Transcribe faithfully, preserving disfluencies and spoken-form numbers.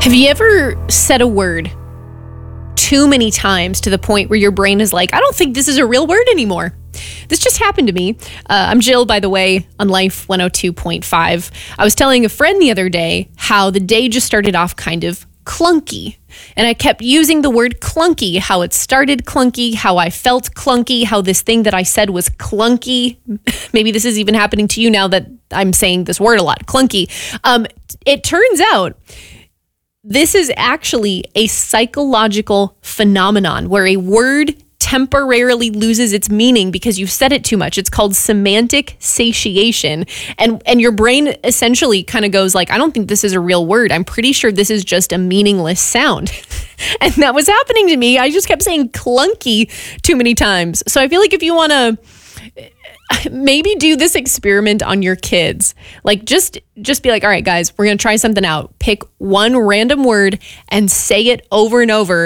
Have you ever said a word too many times to the point where your brain is like, I don't think this is a real word anymore? This just happened to me. Uh, I'm Jill, by the way, on Life one oh two point five. I was telling a friend the other day how the day just started off kind of clunky. And I kept using the word clunky, how it started clunky, how I felt clunky, how this thing that I said was clunky. Maybe this is even happening to you now that I'm saying this word a lot, clunky. Um, it turns out this is actually a psychological phenomenon where a word temporarily loses its meaning because you've said it too much. It's called semantic satiation. And and your brain essentially kind of goes like, I don't think this is a real word. I'm pretty sure this is just a meaningless sound. And that was happening to me. I just kept saying clunky too many times. So I feel like if you want to maybe do this experiment on your kids, like just just be like, all right, guys, we're going to try something out. Pick one random word and say it over and over